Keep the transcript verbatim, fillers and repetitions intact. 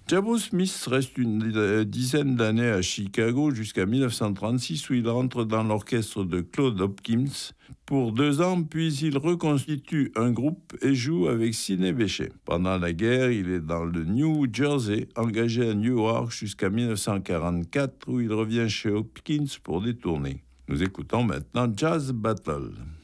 Jabo Smith reste une dizaine d'années à Chicago jusqu'à dix-neuf cent trente-six où il rentre dans l'orchestre de Claude Hopkins pour deux ans, puis il reconstitue un groupe et joue avec Sidney Bechet. Pendant la guerre, il est dans le New Jersey, engagé à Newark jusqu'à dix-neuf cent quarante-quatre où il revient chez Hopkins pour des tournées. Nous écoutons maintenant Jazz Battle.